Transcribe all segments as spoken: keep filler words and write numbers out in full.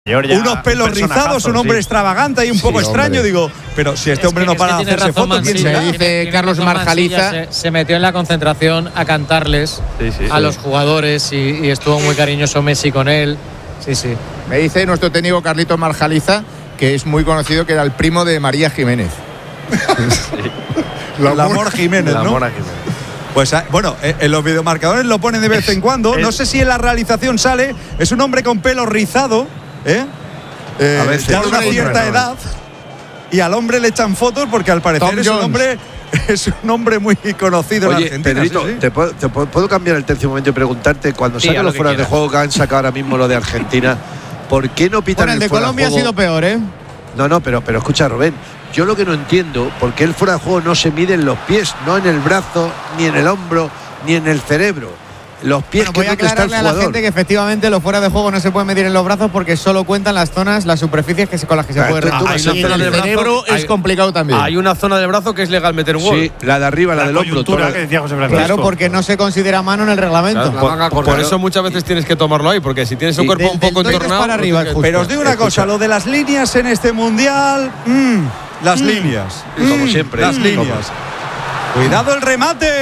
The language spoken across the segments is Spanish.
Unos pelos rizados, un hombre sí. extravagante y un poco sí, extraño, hombre. digo, pero si este es hombre no para de hacerse fotos, ¿quién será? Me dice Carlos Marjaliza. Se, se metió en la concentración a cantarles sí, sí, a sí. los jugadores y, y estuvo muy cariñoso Messi con él. Sí, sí. Me dice nuestro técnico Carlitos Marjaliza, que es muy conocido, que era el primo de María Jiménez. La amor, amor Jiménez, ¿no? Jiménez. Pues bueno, en los videomarcadores lo ponen de vez en cuando. No sé si en la realización sale. Es un hombre con pelo rizado, ¿eh? Eh, a veces, ya de una cierta edad, y al hombre le echan fotos porque al parecer Tom es Jones. un hombre es un hombre muy conocido. Oye, en Argentina. Pedrito, sí, sí. ¿te, puedo, ¿te puedo cambiar el tercio momento y preguntarte, cuando sí, sacan los fueras de juego que han sacado ahora mismo lo de Argentina, ¿por qué no pitan bueno, el, el de fuera Colombia de juego? Ha sido peor, ¿eh? No, no, pero, pero escucha, Rubén, yo lo que no entiendo, ¿por qué el fuera de juego no se mide en los pies, no en el brazo, ni en el hombro, ni en el cerebro? Los pies, bueno, voy a aclararle a la gente que efectivamente los fuera de juego no se pueden medir en los brazos porque solo cuentan las zonas, las superficies que se, con las que se puede reducir. Y en el cerebro es complicado también. Hay una zona del brazo que es legal meter un gol. Sí, la de arriba, la, la del hombro. Toda... Que decía José Francisco. Claro, porque no se considera mano en el reglamento. Claro, por, por eso muchas veces tienes que tomarlo ahí, porque si tienes un cuerpo de, un poco entornado. Para arriba, no pero os digo una cosa, lo de las líneas en este mundial, mmm, las mm. líneas, como siempre, las líneas. Cuidado el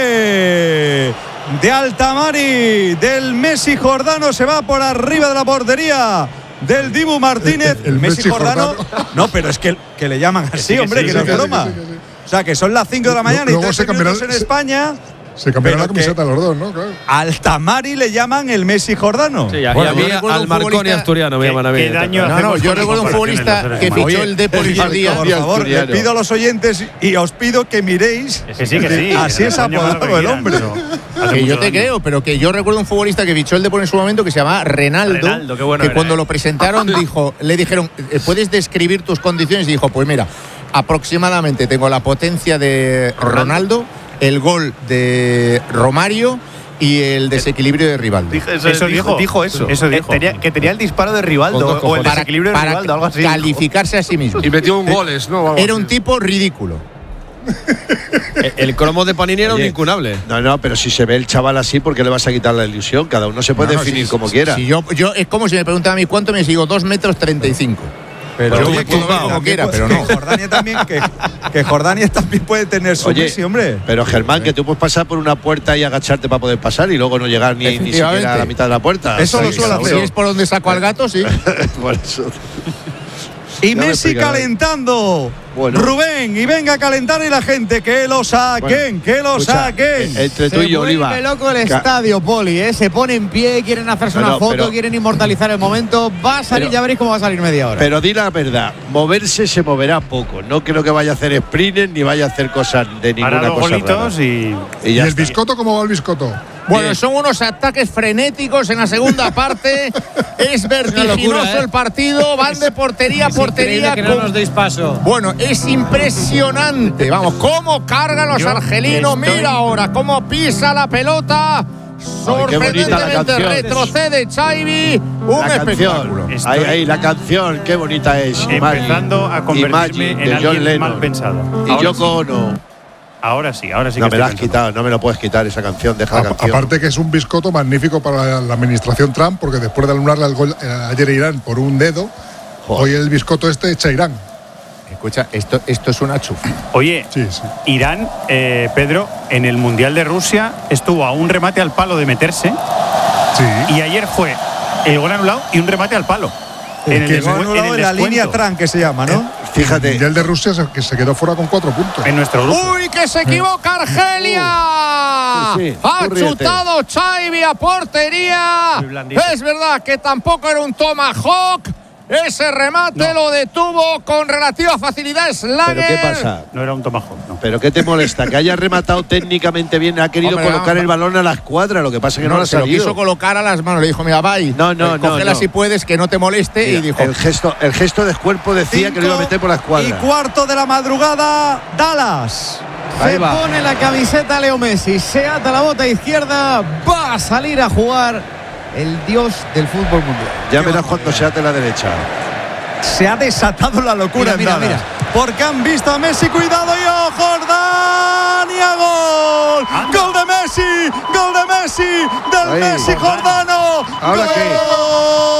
remate de Altamari, del Messi Jordano, se va por arriba de la portería del Dibu Martínez. El, el, el Messi, Messi Jordano, Jordano. No, pero es que, que le llaman así, sí, hombre, sí, que sí, no es sí, broma. Sí, sí, sí. O sea, que son las cinco de la mañana Luego y tres minutos en España. Se cambiaron la camiseta los dos, ¿no? Claro. Altamari le llaman el Messi Jordano. Sí, bueno, y a mí al Marconi asturiano me llaman a mí. ¿Qué daño no, no, yo recuerdo un futbolista que fichó el Depor y el día. Por favor, le pido a los oyentes y os pido que miréis. Que sí, que sí. Así es apodado el hombre. Que yo te creo, pero que yo recuerdo un futbolista que fichó el Depor en su momento que se llamaba Renaldo, Renaldo qué bueno que era, cuando eh. lo presentaron dijo, le dijeron, ¿puedes describir tus condiciones? Y dijo, pues mira, aproximadamente tengo la potencia de Ronaldo, el gol de Romario y el desequilibrio de Rivaldo. Dijo, eso, eso dijo, dijo eso. Eso dijo. Tenía, que tenía el disparo de Rivaldo o el para, desequilibrio para de Rivaldo, algo así. Calificarse a sí mismo. Y metió un goles, ¿no? Era un tipo ridículo. el, el cromo de Panini era un incunable. No, no, pero si se ve el chaval así, ¿por qué le vas a quitar la ilusión? Cada uno se puede no, no, definir si, como si, quiera. Si yo, yo, es como si me preguntan a mí cuánto me sigo, dos metros treinta y cinco. Pero yo oye, me puedo ver como quiera, pues, pero no. Que Jordania también, que, que Jordania también puede tener su oye, Messi, hombre. Pero Germán, que tú puedes pasar por una puerta y agacharte para poder pasar y luego no llegar ni, ni siquiera a la mitad de la puerta. Eso lo suelo hacer. Si es por donde saco al gato, sí. Por eso. Y ya Messi calentando. Bueno. Rubén, y venga a calentar y la gente, que lo saquen, bueno, que lo escucha, saquen. Entre tú y Oliva. Se vuelve loco el estadio, Poli, ¿eh? Se pone en pie, quieren hacerse no, una foto, pero, quieren inmortalizar el momento. Va a salir, pero, ya veréis cómo va a salir media hora. Pero di la verdad, moverse se moverá poco. No creo que vaya a hacer sprint ni vaya a hacer cosas de ninguna Para cosa bolitos y, y, ¿Y el está. Biscotto cómo va el Biscotto? Bueno, bien. Son unos ataques frenéticos en la segunda parte. Es vertiginoso locura, ¿eh? El partido. Van de portería a portería. Que no nos deis paso. Bueno, es impresionante. Vamos, cómo cargan los Yo argelinos. Estoy... Mira ahora cómo pisa la pelota. Sorprendentemente retrocede Xavi. Un la espectáculo. Canción. Ahí, ahí, la canción. Qué bonita es. Empezando a convertirme en alguien mal pensado. Y Yoko Ono. Ahora sí, ahora sí. No que me la has quitado, no me lo puedes quitar esa canción, deja a, la canción. Aparte que es un biscotto magnífico para la, la administración Trump, porque después de anularle el gol eh, ayer a Irán por un dedo, joder, hoy el biscotto este echa a Irán. Escucha, esto, esto es una chufa. Oye, sí, sí. Irán, eh, Pedro, en el Mundial de Rusia estuvo a un remate al palo de meterse. Sí. Y ayer fue el gol anulado y un remate al palo. El, el que gol anulado en, en la línea Trump, que se llama, ¿no? Eh, Fíjate. El Mundial de Rusia que se quedó fuera con cuatro puntos. En nuestro grupo. ¡Uy, que se equivoca Argelia! Uh, sí, sí. Ha chutado Xavi a portería. Es verdad que tampoco era un tomahawk. Ese remate no. Lo detuvo con relativa facilidad Slager. ¿Pero qué pasa? No era un tomahawk, no. ¿Pero qué te molesta? Que haya rematado técnicamente bien. Ha querido Hombre, colocar no, el balón a la escuadra. Lo que pasa es que no, no lo ha salido. Lo quiso colocar a las manos. Le dijo, mira, vai. No, no, no. Cógela no. si puedes, que no te moleste. Mira, y dijo. El gesto, el gesto de cuerpo decía Cinco que lo iba a meter por la escuadra. Y cuarto de la madrugada, Dallas. Ahí se va. Pone la camiseta Leo Messi. Se ata la bota izquierda. Va a salir a jugar el dios del fútbol mundial. Ya verás cuando se ate la derecha. Se ha desatado la locura mira, en mira, Dallas. Mira. Porque han visto a Messi, cuidado, y ¡oh, Jordania! ¡Gol! ¡Anda! ¡Gol de Messi! ¡Gol de Messi! ¡Del Ahí. Messi Jordano! ¿Ahora ¡Gol! qué?